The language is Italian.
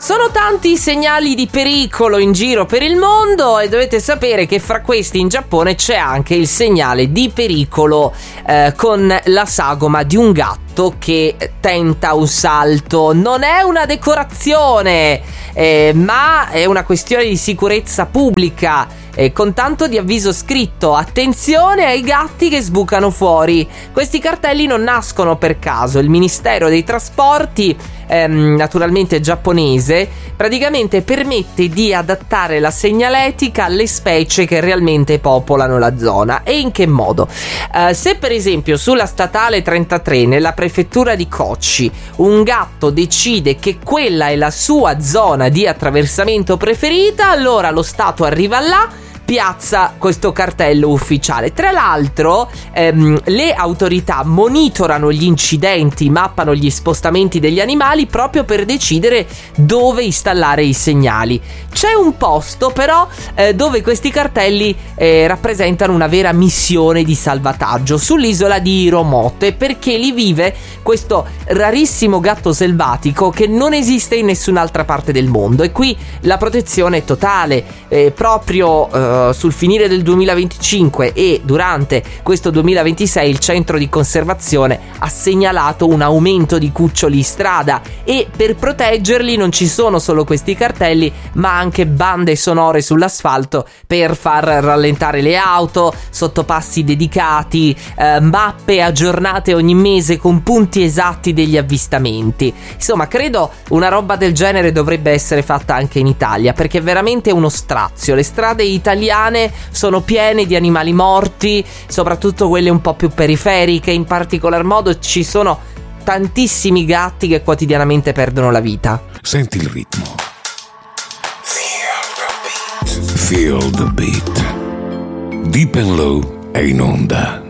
Sono tanti i segnali di pericolo in giro per il mondo e dovete sapere che fra questi in Giappone c'è anche il segnale di pericolo con la sagoma di un gatto che tenta un salto. Non è una decorazione, ma è una questione di sicurezza pubblica. Con tanto di avviso scritto: attenzione ai gatti che sbucano fuori. Questi cartelli non nascono per caso. Il Ministero dei Trasporti, naturalmente giapponese, praticamente permette di adattare la segnaletica alle specie che realmente popolano la zona. E in che modo? Se per esempio sulla statale 33 nella prefettura di Kochi un gatto decide che quella è la sua zona di attraversamento preferita, allora lo Stato arriva là, piazza questo cartello ufficiale. Tra l'altro le autorità monitorano gli incidenti, mappano gli spostamenti degli animali proprio per decidere dove installare i segnali. C'è un posto però dove questi cartelli rappresentano una vera missione di salvataggio, sull'isola di Hiromote, perché lì vive questo rarissimo gatto selvatico che non esiste in nessun'altra parte del mondo, e qui la protezione è totale. Proprio sul finire del 2025 e durante questo 2026 il centro di conservazione ha segnalato un aumento di cuccioli in strada, e per proteggerli non ci sono solo questi cartelli, ma anche bande sonore sull'asfalto per far rallentare le auto, sottopassi dedicati, mappe aggiornate ogni mese con punti esatti degli avvistamenti. Insomma, credo una roba del genere dovrebbe essere fatta anche in Italia, perché è veramente uno strazio. Le strade italiane sono piene di animali morti, soprattutto quelle un po' più periferiche. In particolar modo ci sono tantissimi gatti che quotidianamente perdono la vita. Senti il ritmo. Feel the beat. Deep and Low è in onda.